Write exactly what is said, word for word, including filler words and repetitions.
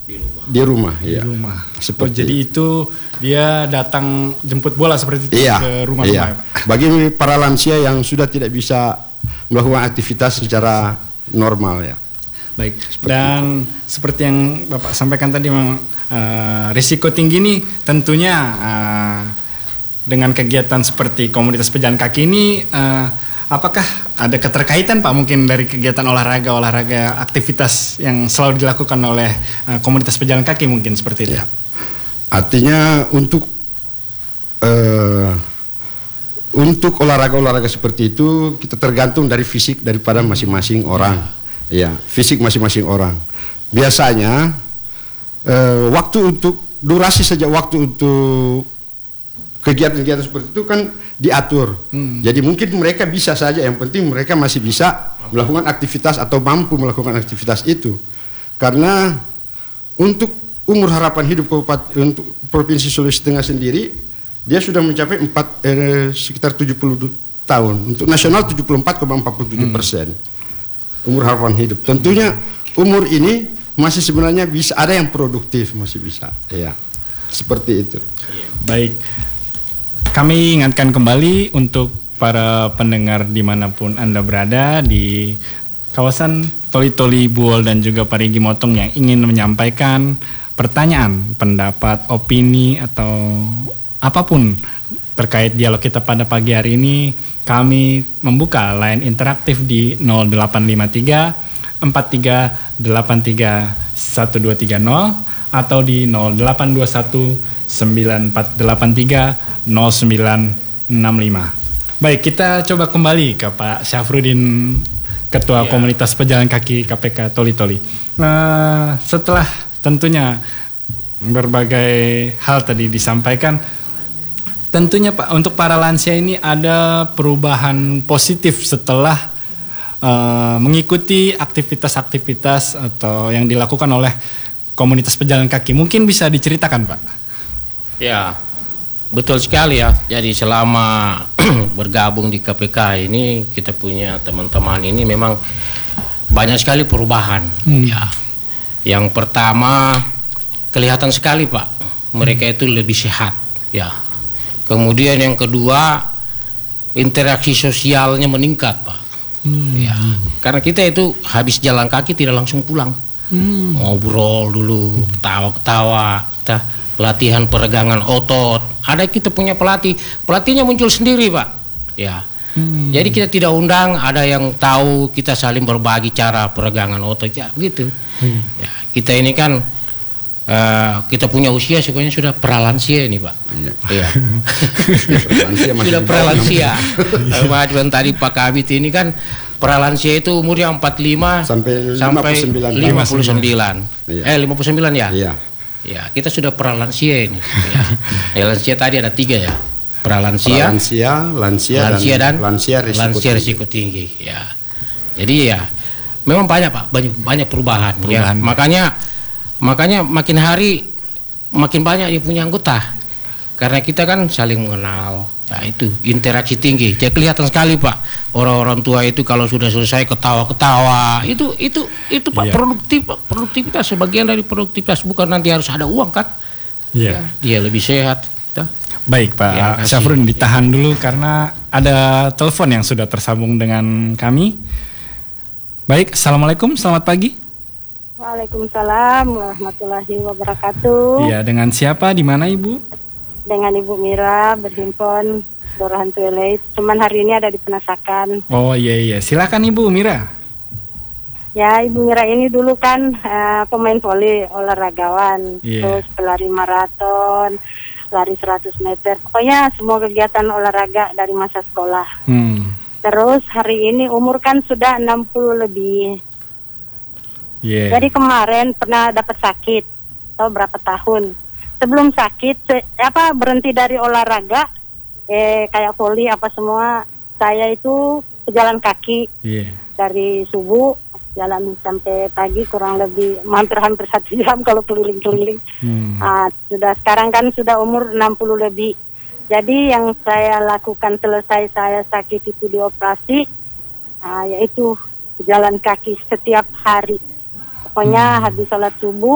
Di rumah. Di rumah, Di ya. rumah. Seperti Oh, jadi itu dia datang jemput bola seperti itu iya, ke rumah-rumah. iya. Ya, Pak? Bagi para lansia yang sudah tidak bisa melakukan aktivitas secara normal ya. Baik. Seperti Dan itu. Seperti yang Bapak sampaikan tadi, memang uh, risiko tinggi ini tentunya uh, dengan kegiatan seperti komunitas pejalan kaki ini, uh, apakah ada keterkaitan Pak mungkin dari kegiatan olahraga-olahraga aktivitas yang selalu dilakukan oleh uh, komunitas pejalan kaki mungkin seperti itu? Ya. Artinya untuk uh, untuk olahraga-olahraga seperti itu kita tergantung dari fisik daripada masing-masing orang. Ya, fisik masing-masing orang. Biasanya uh, waktu untuk durasi saja waktu untuk kegiatan-kegiatan seperti itu kan diatur. Hmm. Jadi mungkin mereka bisa saja, yang penting mereka masih bisa melakukan aktivitas atau mampu melakukan aktivitas itu. Karena untuk umur harapan hidup Kabupaten untuk Provinsi Sulawesi Tengah sendiri dia sudah mencapai empat eh, sekitar tujuh puluh tahun. Untuk nasional tujuh puluh empat koma empat puluh tujuh persen hmm. umur harapan hidup. Tentunya umur ini masih sebenarnya bisa ada yang produktif, masih bisa. Ya. Seperti itu. Baik. Kami ingatkan kembali untuk para pendengar dimanapun Anda berada di kawasan Toli-Toli Buol dan juga Parigi Motong yang ingin menyampaikan pertanyaan, pendapat, opini atau apapun terkait dialog kita pada pagi hari ini, kami membuka line interaktif di nol delapan lima tiga empat tiga delapan tiga satu dua tiga nol atau di nol delapan dua satu sembilan empat delapan tiga nol sembilan enam lima. Baik, kita coba kembali ke Pak Syafruddin, Ketua ya. Komunitas Pejalan Kaki K P K Toli-Toli. Nah, setelah tentunya berbagai hal tadi disampaikan, tentunya Pak untuk para lansia ini ada perubahan positif setelah uh, mengikuti aktivitas-aktivitas atau yang dilakukan oleh komunitas pejalan kaki. Mungkin bisa diceritakan Pak? Ya, betul sekali ya. Jadi selama bergabung di K P K ini kita punya teman-teman ini memang banyak sekali perubahan. Hmm. Ya, yang pertama kelihatan sekali Pak, mereka hmm. itu lebih sehat. Ya, kemudian yang kedua interaksi sosialnya meningkat Pak. Hmm. Ya, karena kita itu habis jalan kaki tidak langsung pulang, hmm. ngobrol dulu, ketawa-ketawa, kita latihan peregangan otot. Ada kita punya pelatih, pelatihnya muncul sendiri Pak. Ya, hmm. jadi kita tidak undang, ada yang tahu, kita saling berbagi cara peregangan otot ya begitu. Hmm. Ya, kita ini kan uh, kita punya usia sebenarnya sudah pralansia ini Pak. Iya. Sudah pralansia. Kemajuan tadi Pak Kabit ini kan pralansia itu umurnya empat puluh lima sampai, sampai lima puluh sembilan. Iya. Eh lima puluh sembilan ya? Iya. Ya, kita sudah pralansia ini. Ya. Ya, lansia tadi ada tiga ya. Pralansia, lansia, lansia, lansia dan, dan lansia risiko, lansia risiko tinggi. tinggi. Ya. Jadi ya, memang banyak Pak, banyak banyak perubahan. perubahan. Ya. Makanya, makanya makin hari makin banyak yang punya anggota. Karena kita kan saling mengenal. Nah itu interaksi tinggi. Jadi kelihatan sekali Pak, orang-orang tua itu kalau sudah selesai ketawa-ketawa, itu itu itu Pak, yeah. produktif, produktivitas sebagian dari produktivitas, bukan nanti harus ada uang kan? Yeah. Ya, dia lebih sehat. Kita. Baik Pak ya, Syafruddin, ditahan dulu karena ada telepon yang sudah tersambung dengan kami. Baik, assalamualaikum, selamat pagi. Waalaikumsalam warahmatullahi wabarakatuh. Iya, dengan siapa, di mana Ibu? Dengan Ibu Mira, berhimpun Kelurahan Tuelei. Cuman hari ini ada di Penasakan. Oh iya iya, silakan Ibu Mira. Ya, Ibu Mira ini dulu kan uh, pemain voli, olahragawan, yeah. terus pelari maraton, lari seratus meter. Pokoknya semua kegiatan olahraga dari masa sekolah. Hmm. Terus hari ini umur kan sudah enam puluh lebih. Yeah. Jadi kemarin pernah dapat sakit, tahu berapa tahun? Sebelum sakit, se apa berhenti dari olahraga, eh kayak voli apa semua, saya itu pejalan kaki yeah. dari subuh jalan sampai pagi kurang lebih hampir-hampir satu jam kalau keliling-keliling. Hmm. Nah, sudah sekarang kan sudah umur enam puluh lebih. Jadi yang saya lakukan selesai saya sakit itu dioperasi, nah, yaitu pejalan kaki setiap hari. Pokoknya hmm. habis sholat subuh